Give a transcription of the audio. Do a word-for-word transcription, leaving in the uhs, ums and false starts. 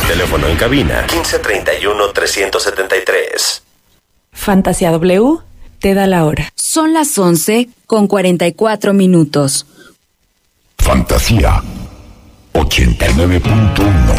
Teléfono en cabina quince treinta y uno, trescientos setenta y tres. Fantasía W te da la hora. Son las once con cuarenta y cuatro minutos. Fantasía ochenta y nueve punto uno.